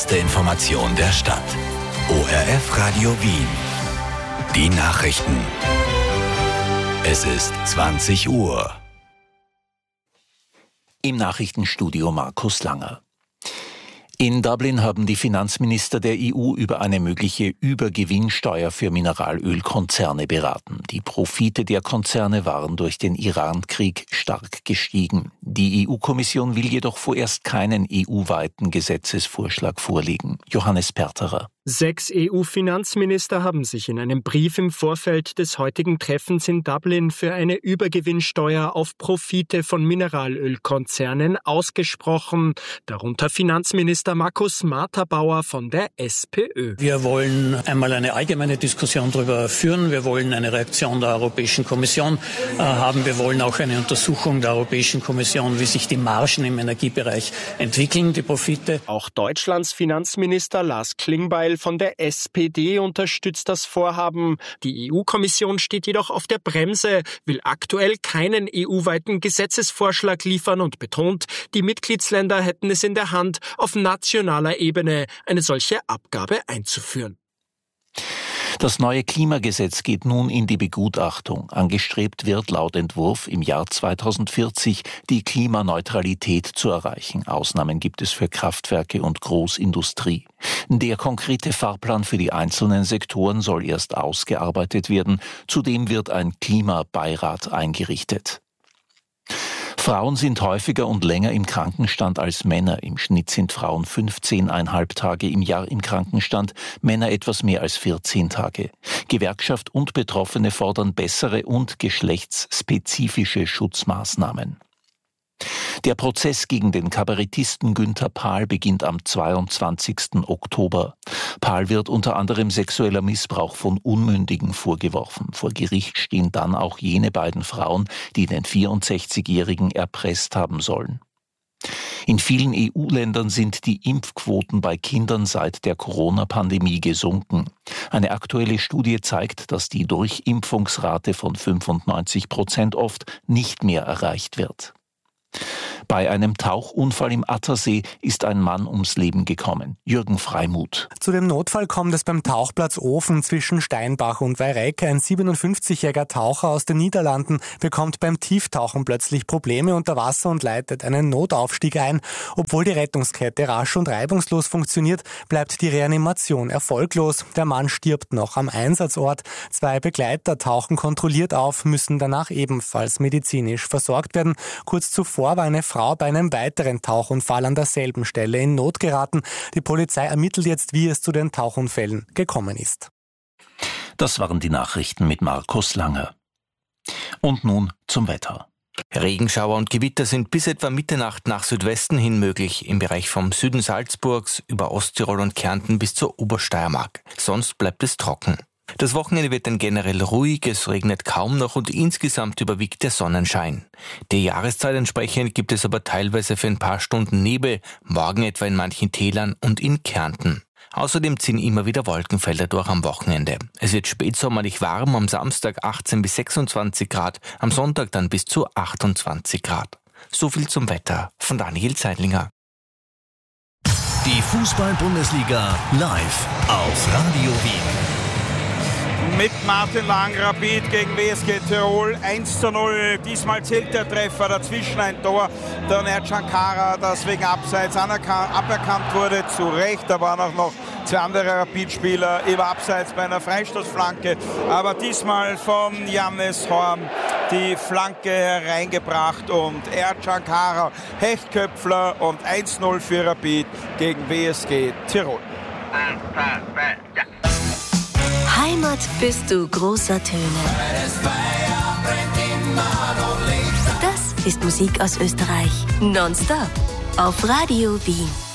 erste Information der Stadt. ORF Radio Wien. Die Nachrichten. Es ist 20 Uhr. Im Nachrichtenstudio Markus Langer. In Dublin haben die Finanzminister der EU über eine mögliche Übergewinnsteuer für Mineralölkonzerne beraten. Die Profite der Konzerne waren durch den Iran-Krieg stark gestiegen. Die EU-Kommission will jedoch vorerst keinen EU-weiten Gesetzesvorschlag vorlegen. Johannes Perterer. 6 EU-Finanzminister haben sich in einem Brief im Vorfeld des heutigen Treffens in Dublin für eine Übergewinnsteuer auf Profite von Mineralölkonzernen ausgesprochen, darunter Finanzminister Markus Marterbauer von der SPÖ. Wir wollen einmal eine allgemeine Diskussion darüber führen. Wir wollen eine Reaktion der Europäischen Kommission haben. Wir wollen auch eine Untersuchung der Europäischen Kommission, wie sich die Margen im Energiebereich entwickeln, die Profite. Auch Deutschlands Finanzminister Lars Klingbeil von der SPD unterstützt das Vorhaben. Die EU-Kommission steht jedoch auf der Bremse, will aktuell keinen EU-weiten Gesetzesvorschlag liefern und betont, die Mitgliedsländer hätten es in der Hand, auf nationaler Ebene eine solche Abgabe einzuführen. Das neue Klimagesetz geht nun in die Begutachtung. Angestrebt wird laut Entwurf im Jahr 2040 die Klimaneutralität zu erreichen. Ausnahmen gibt es für Kraftwerke und Großindustrie. Der konkrete Fahrplan für die einzelnen Sektoren soll erst ausgearbeitet werden. Zudem wird ein Klimabeirat eingerichtet. Frauen sind häufiger und länger im Krankenstand als Männer. Im Schnitt sind Frauen 15,5 Tage im Jahr im Krankenstand, Männer etwas mehr als 14 Tage. Gewerkschaft und Betroffene fordern bessere und geschlechtsspezifische Schutzmaßnahmen. Der Prozess gegen den Kabarettisten Günther Pahl beginnt am 22. Oktober. Pahl wird unter anderem sexueller Missbrauch von Unmündigen vorgeworfen. Vor Gericht stehen dann auch jene beiden Frauen, die den 64-Jährigen erpresst haben sollen. In vielen EU-Ländern sind die Impfquoten bei Kindern seit der Corona-Pandemie gesunken. Eine aktuelle Studie zeigt, dass die Durchimpfungsrate von 95% oft nicht mehr erreicht wird. Bei einem Tauchunfall im Attersee ist ein Mann ums Leben gekommen. Jürgen Freimuth. Zu dem Notfall kommt es beim Tauchplatz Ofen zwischen Steinbach und Weyreck. Ein 57-jähriger Taucher aus den Niederlanden bekommt beim Tieftauchen plötzlich Probleme unter Wasser und leitet einen Notaufstieg ein. Obwohl die Rettungskette rasch und reibungslos funktioniert, bleibt die Reanimation erfolglos. Der Mann stirbt noch am Einsatzort. 2 Begleiter tauchen kontrolliert auf, müssen danach ebenfalls medizinisch versorgt werden. Kurz zuvor war eine Frau bei einem weiteren Tauchunfall an derselben Stelle in Not geraten. Die Polizei ermittelt jetzt, wie es zu den Tauchunfällen gekommen ist. Das waren die Nachrichten mit Markus Langer. Und nun zum Wetter. Regenschauer und Gewitter sind bis etwa Mitternacht nach Südwesten hin möglich, im Bereich vom Süden Salzburgs über Osttirol und Kärnten bis zur Obersteiermark. Sonst bleibt es trocken. Das Wochenende wird dann generell ruhig, es regnet kaum noch und insgesamt überwiegt der Sonnenschein. Der Jahreszeit entsprechend gibt es aber teilweise für ein paar Stunden Nebel, morgen etwa in manchen Tälern und in Kärnten. Außerdem ziehen immer wieder Wolkenfelder durch am Wochenende. Es wird spätsommerlich warm, am Samstag 18 bis 26 Grad, am Sonntag dann bis zu 28 Grad. So viel zum Wetter von Daniel Zeidlinger. Die Fußball-Bundesliga live auf Radio Wien. Mit Martin Lang, Rapid gegen WSG Tirol, 1:0. Diesmal zählt der Treffer, dazwischen ein Tor. Der Ercan Kara, das wegen Abseits aberkannt wurde, zu Recht. Da waren auch noch 2 andere Rapid-Spieler im Abseits bei einer Freistoßflanke. Aber diesmal von Jannis Horn die Flanke hereingebracht und Ercan Kara, Hechtköpfler und 1:0 für Rapid gegen WSG Tirol. Heimat bist du großer Töne. Das ist Musik aus Österreich. Nonstop auf Radio Wien.